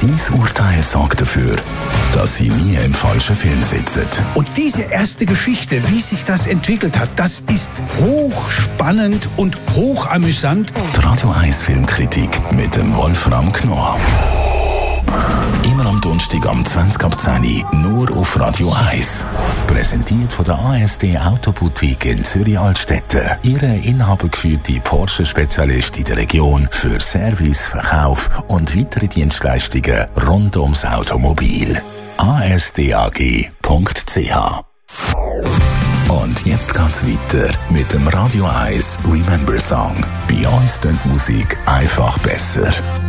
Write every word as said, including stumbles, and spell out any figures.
Dein Urteil sorgt dafür, dass Sie nie im falschen Film sitzen. Und diese erste Geschichte, wie sich das entwickelt hat, das ist hochspannend und hochamüsant. Die Radio eins Filmkritik mit dem Wolfram Knorr. Immer am Donnerstag am zwanzig ab zehn nur auf Radio eins. Präsentiert von der A S D Autoboutique in Zürich-Altstetten. Ihre inhabergeführte Porsche-Spezialist in der Region für Service, Verkauf und weitere Dienstleistungen rund ums Automobil. a s d a g punkt c h. Und jetzt geht's weiter mit dem Radio eins Remember Song. Bei uns klingt Musik einfach besser.